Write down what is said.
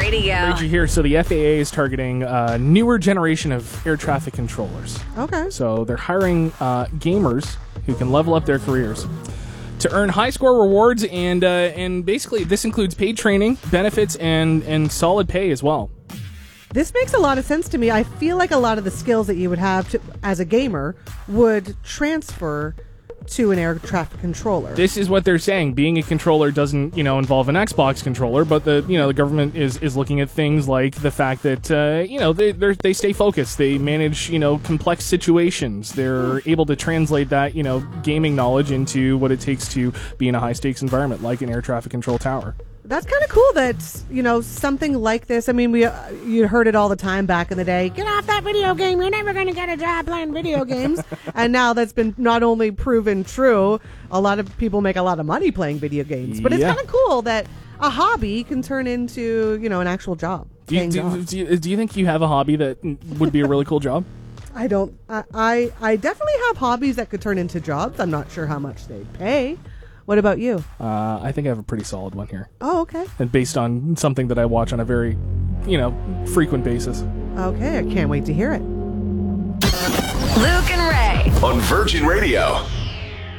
Radio. Right here. So the FAA is targeting a newer generation of air traffic controllers. Okay. So they're hiring gamers who can level up their careers to earn high score rewards, and basically this includes paid training, benefits, and solid pay as well. This makes a lot of sense to me. I feel like a lot of the skills that you would have as a gamer would transfer to an air traffic controller. This is what they're saying. Being a controller doesn't, involve an Xbox controller, but the government is looking at things like the fact that, they stay focused. They manage, complex situations. They're able to translate that, gaming knowledge into what it takes to be in a high-stakes environment, like an air traffic control tower. That's kind of cool that, something like this. I mean, you heard it all the time back in the day. Get off that video game. You're never going to get a job playing video games. And now that's been not only proven true, a lot of people make a lot of money playing video games. But it's kind of cool that a hobby can turn into, an actual job. Do you think you have a hobby that would be a really cool job? I don't. I definitely have hobbies that could turn into jobs. I'm not sure how much they'd pay. What about you? I think I have a pretty solid one here. Oh, okay. And based on something that I watch on a very, frequent basis. Okay, I can't wait to hear it. Luke and Ray. On Virgin Radio.